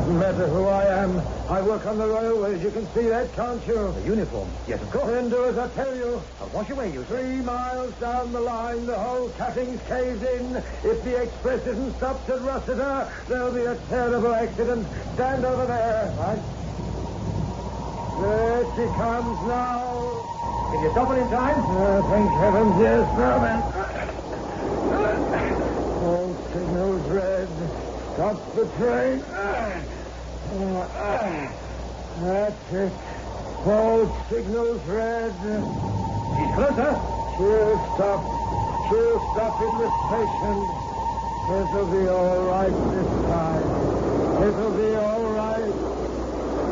doesn't matter who I am. I work on the railways. You can see that, can't you? The uniform. Yes, of course. Then do as I tell you. Wash away, you 3 miles down the line, the whole cutting's caved in. If the express isn't stopped at Rossiter, there'll be a terrible accident. Stand over there. Right. There she comes now. Can you stop it in time? Thank heavens, yes. Now then. All signals red. Stop the train. That's it. All signals red. She's closer. She'll stop. She'll stop in the station. It'll be all right this time. It'll be all